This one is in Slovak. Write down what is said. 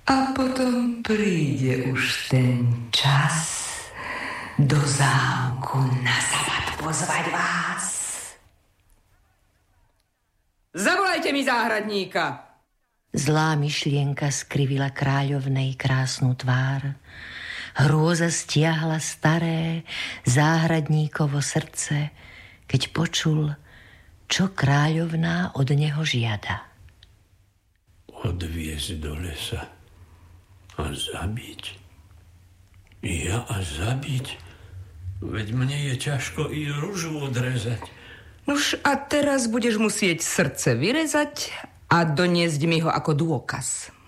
A potom príde už ten čas do zámku na západ pozvať vás. Zavolajte mi záhradníka. Zlá myšlienka skrivila kráľovnej krásnu tvár. Hrôza stiahla staré záhradníkovo srdce, keď počul, čo kráľovná od neho žiada. Odviesť do lesa a zabiť. Ja a zabiť? Veď mne je ťažko i ružu odrezať. Nuž a teraz budeš musieť srdce vyrezať a doniesť mi ho ako dôkaz.